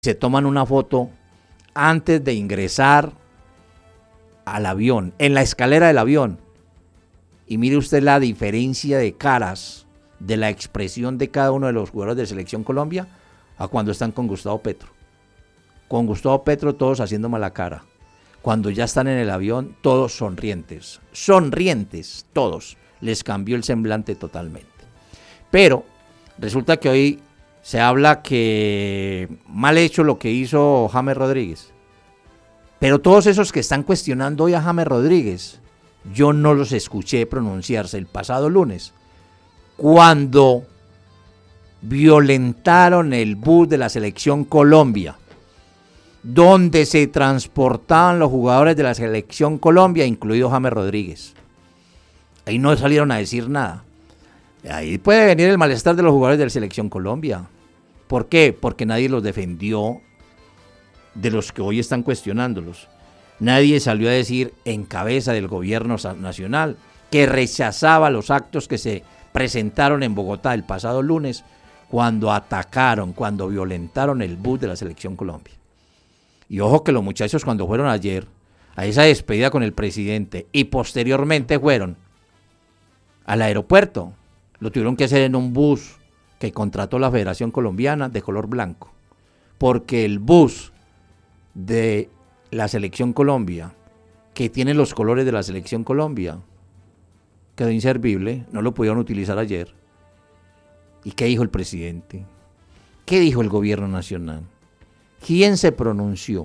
se toman una foto antes de ingresar al avión, en la escalera del avión. Y mire usted la diferencia de caras, de la expresión de cada uno de los jugadores de Selección Colombia a cuando están con Gustavo Petro. Con Gustavo Petro todos haciendo mala cara. Cuando ya están en el avión, todos sonrientes, todos. Les cambió el semblante totalmente. Pero resulta que hoy se habla que mal hecho lo que hizo James Rodríguez. Pero todos esos que están cuestionando hoy a James Rodríguez, yo no los escuché pronunciarse el pasado lunes, cuando violentaron el bus de la Selección Colombia, donde se transportaban los jugadores de la Selección Colombia, incluido James Rodríguez. Ahí no salieron a decir nada. Ahí puede venir el malestar de los jugadores de la Selección Colombia. ¿Por qué? Porque nadie los defendió de los que hoy están cuestionándolos. Nadie salió a decir en cabeza del gobierno nacional que rechazaba los actos que se presentaron en Bogotá el pasado lunes cuando atacaron, cuando violentaron el bus de la Selección Colombia. Y ojo que los muchachos cuando fueron ayer a esa despedida con el presidente y posteriormente fueron al aeropuerto, lo tuvieron que hacer en un bus que contrató la Federación Colombiana de color blanco, porque el bus de la Selección Colombia, que tiene los colores de la Selección Colombia, quedó inservible, no lo pudieron utilizar ayer. ¿Y qué dijo el presidente? ¿Qué dijo el gobierno nacional? ¿Quién se pronunció?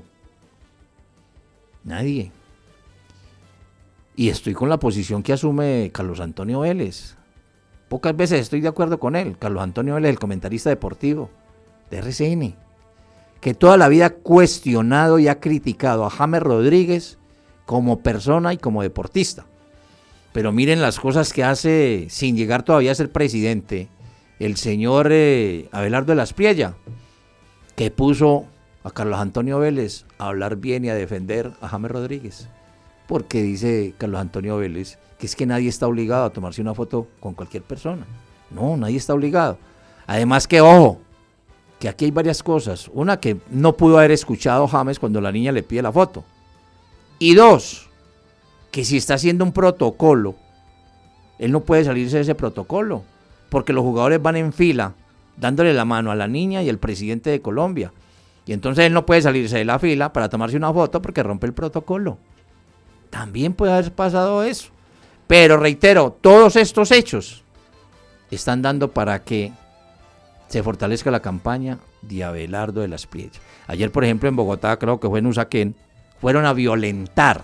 Nadie. Y estoy con la posición que asume Carlos Antonio Vélez. Pocas veces estoy de acuerdo con él. Carlos Antonio Vélez, el comentarista deportivo de RCN, que toda la vida ha cuestionado y ha criticado a James Rodríguez como persona y como deportista. Pero miren las cosas que hace sin llegar todavía a ser presidente el señor Abelardo de la Espriella, que puso a Carlos Antonio Vélez a hablar bien y a defender a James Rodríguez. Porque dice Carlos Antonio Vélez que es que nadie está obligado a tomarse una foto con cualquier persona. No, nadie está obligado. Además que, ojo, que aquí hay varias cosas. Una, que no pudo haber escuchado James cuando la niña le pide la foto. Y dos, que si está haciendo un protocolo, él no puede salirse de ese protocolo, porque los jugadores van en fila dándole la mano a la niña y al presidente de Colombia. Y entonces él no puede salirse de la fila para tomarse una foto porque rompe el protocolo. También puede haber pasado eso. Pero reitero, todos estos hechos están dando para que se fortalezca la campaña de Abelardo de la Espriella. Ayer, por ejemplo, en Bogotá, creo que fue en Usaquén, fueron a violentar,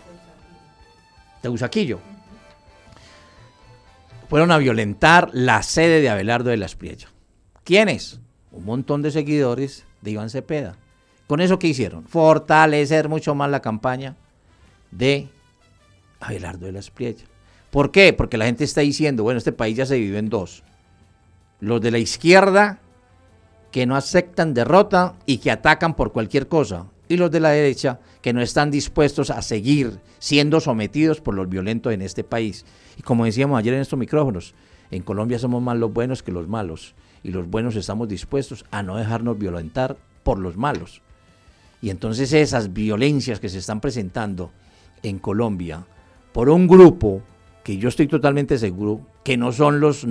fueron a violentar la sede de Abelardo de la Espriella. ¿Quiénes? Un montón de seguidores de Iván Cepeda. ¿Con eso qué hicieron? Fortalecer mucho más la campaña de Abelardo de la Espriella. ¿Por qué? Porque la gente está diciendo, bueno, este país ya se dividió en dos. Los de la izquierda, que no aceptan derrota y que atacan por cualquier cosa. Y los de la derecha, que no están dispuestos a seguir siendo sometidos por los violentos en este país. Y como decíamos ayer en estos micrófonos, en Colombia somos más los buenos que los malos. Y los buenos estamos dispuestos a no dejarnos violentar por los malos. Y entonces esas violencias que se están presentando en Colombia por un grupo que yo estoy totalmente seguro que no son los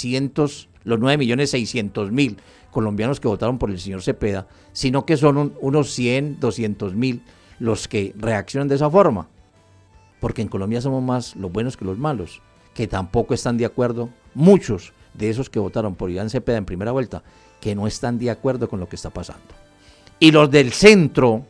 9.600.000 colombianos que votaron por el señor Cepeda, sino que son unos 100, 200.000 los que reaccionan de esa forma. Porque en Colombia somos más los buenos que los malos, que tampoco están de acuerdo, muchos de esos que votaron por Iván Cepeda en primera vuelta, que no están de acuerdo con lo que está pasando. Y los del centro,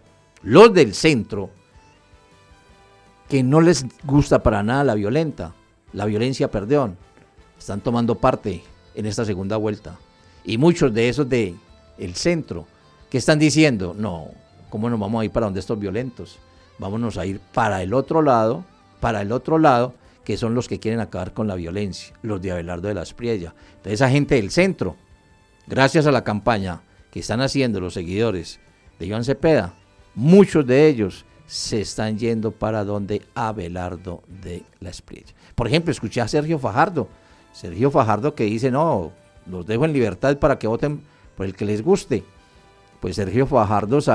que no les gusta para nada la violencia, están tomando parte en esta segunda vuelta. Y muchos de esos del centro, que están diciendo, no, ¿cómo nos vamos a ir para donde estos violentos? Vámonos a ir para el otro lado, que son los que quieren acabar con la violencia, los de Abelardo de la Espriella. Entonces esa gente del centro, gracias a la campaña que están haciendo los seguidores de Iván Cepeda, muchos de ellos se están yendo para donde Abelardo de la Espriella. Por ejemplo, escuché a Sergio Fajardo que dice, no, los dejo en libertad para que voten por el que les guste. pues Sergio Fajardo